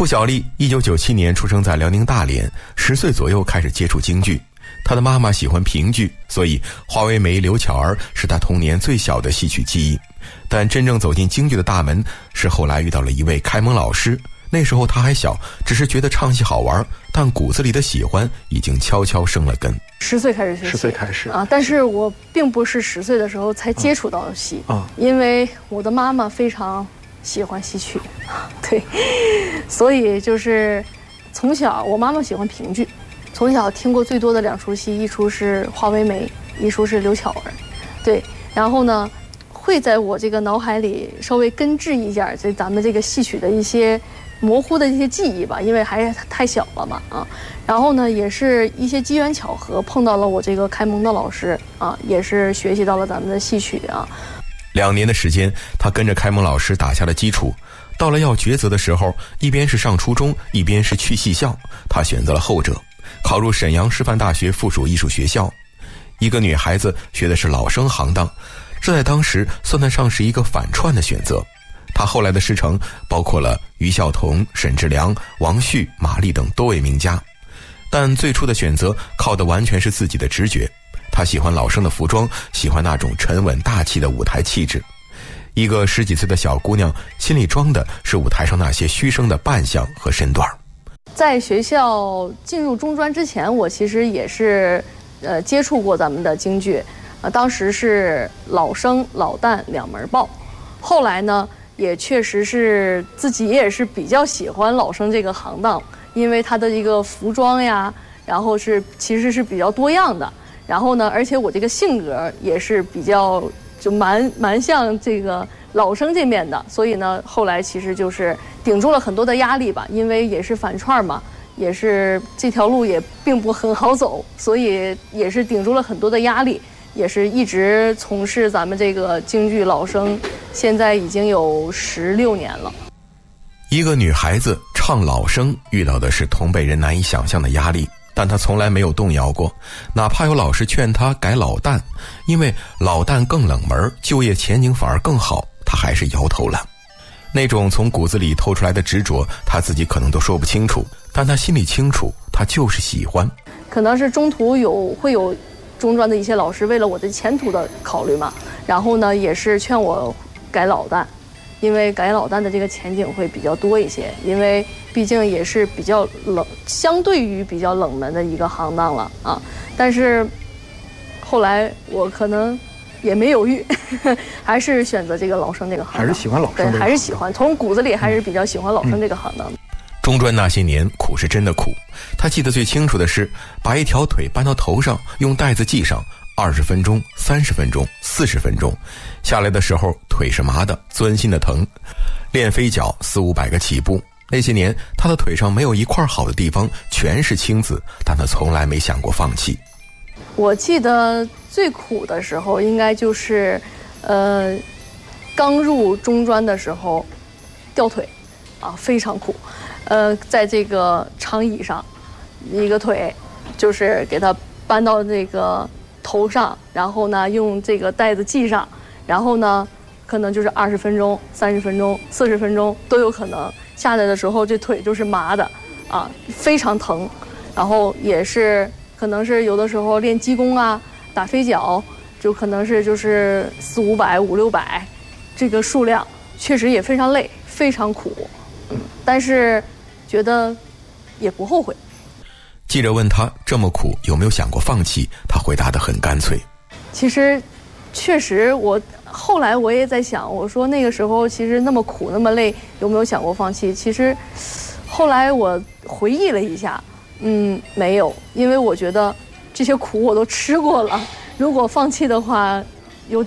付小丽1997年出生在辽宁大连，10岁左右开始接触京剧。她的妈妈喜欢评剧，所以华为梅、刘巧儿是她童年最小的戏曲记忆。但真正走进京剧的大门，是后来遇到了一位开蒙老师。那时候她还小，只是觉得唱戏好玩，但骨子里的喜欢已经悄悄生了根。 10岁开始学戏，10岁开始啊，但是我并不是10岁的时候才接触到戏啊，因为我的妈妈非常喜欢戏曲，对，所以就是从小我妈妈喜欢评剧，从小听过最多的2出戏，一出是华为梅，一出是刘巧儿，对，然后呢，会在我这个脑海里稍微根治一下咱们这个戏曲的一些模糊的一些记忆吧，因为还是太小了嘛啊。然后呢，也是一些机缘巧合碰到了我这个开蒙的老师啊，也是学习到了咱们的戏曲啊。 2年的时间，他跟着开蒙老师打下了基础。到了要抉择的时候，一边是上初中，一边是去戏校，他选择了后者，考入沈阳师范大学附属艺术学校。一个女孩子学的是老生行当，这在当时算得上是一个反串的选择。他后来的师承包括了于孝同、沈志良、王旭、马丽等多位名家，但最初的选择靠的完全是自己的直觉。他喜欢老生的服装，喜欢那种沉稳大气的舞台气质。一个10几岁的小姑娘心里装的是舞台上那些虚声的扮相和身段。 在学校进入中专之前，我其实也是接触过咱们的京剧，当时是老生老旦2门报。后来呢，也确实是自己也是比较喜欢老生这个行当，因为他的一个服装呀，然后其实是比较多样的。然后呢，而且我这个性格也是比较就蛮像这个老生这面的，所以呢，后来其实就是顶住了很多的压力吧，因为也是反串嘛，也是这条路也并不很好走，所以也是顶住了很多的压力，也是一直从事咱们这个京剧老生，现在已经有16年了。 一个女孩子唱老生遇到的是同辈人难以想象的压力，但她从来没有动摇过，哪怕有老师劝她改老旦，因为老旦更冷门，就业前景反而更好，她还是摇头了。那种从骨子里透出来的执着，她自己可能都说不清楚，但她心里清楚，她就是喜欢。 可能是中途会有中专的一些老师为了我的前途的考虑嘛，然后呢也是劝我改老旦，因为改老旦的这个前景会比较多一些，因为毕竟也是比较冷，相对于比较冷门的一个行当了啊。但是后来我可能也没犹豫，还是选择这个老生这个行当， 还是喜欢老生， 对，还是喜欢，从骨子里还是比较喜欢老生这个行当的。 中专那些年苦是真的苦，他记得最清楚的是把一条腿搬到头上，用带子系上，20分钟、30分钟、40分钟，下来的时候腿是麻的，钻心的疼。练飞脚400-500个起步，那些年他的腿上没有一块好的地方，全是青紫，但他从来没想过放弃。 我记得最苦的时候应该就是刚入中专的时候掉腿啊，非常苦。在这个长椅上，一个腿就是给它搬到这个头上，然后呢用这个带子系上，然后呢可能就是20分钟、30分钟、40分钟都有可能。下来的时候这腿就是麻的啊，非常疼。然后也是可能是有的时候练鸡功啊、打飞脚，就可能是就是400-500、500-600，这个数量确实也非常累，非常苦。但是觉得也不后悔。 记者问他这么苦有没有想过放弃，他回答得很干脆。 其实确实后来我也在想，我说那个时候其实那么苦那么累，有没有想过放弃？其实后来我回忆了一下，没有，因为我觉得这些苦我都吃过了，如果放弃的话